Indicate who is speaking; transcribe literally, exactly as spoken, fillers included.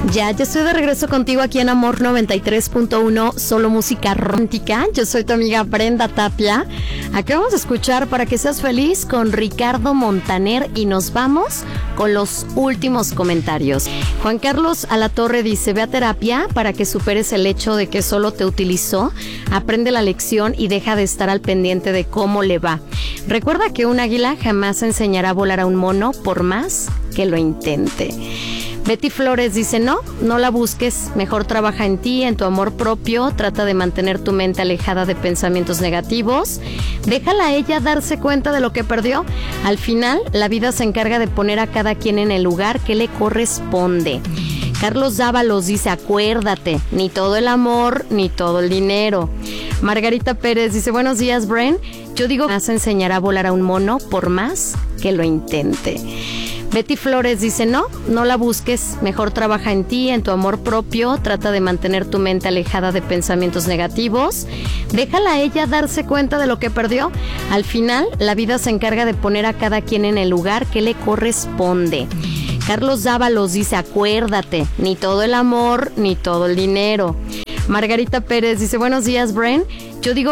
Speaker 1: Ya, ya estoy de regreso contigo aquí en Amor noventa y tres punto uno, solo música romántica. Yo soy tu amiga Brenda Tapia. Aquí vamos a escuchar Para que seas feliz con Ricardo Montaner y nos vamos con los últimos comentarios. Juan Carlos Alatorre dice: ve a terapia para que superes el hecho de que solo te utilizó, aprende la lección y deja de estar al pendiente de cómo le va. Recuerda que un águila jamás enseñará a volar a un mono por más que lo intente. Betty Flores dice: no, no la busques, mejor trabaja en ti, en tu amor propio, trata de mantener tu mente alejada de pensamientos negativos, déjala a ella darse cuenta de lo que perdió. Al final, la vida se encarga de poner a cada quien en el lugar que le corresponde. Carlos Dávalos dice: acuérdate, ni todo el amor, ni todo el dinero. Margarita Pérez dice: buenos días, Bren, yo digo que vas a enseñar a volar a un mono por más que lo intente. Betty Flores dice: no, no la busques, mejor trabaja en ti, en tu amor propio, trata de mantener tu mente alejada de pensamientos negativos, déjala a ella darse cuenta de lo que perdió. Al final, la vida se encarga de poner a cada quien en el lugar que le corresponde. Carlos Dávalos dice: acuérdate, ni todo el amor, ni todo el dinero. Margarita Pérez dice: buenos días, Bren, yo digo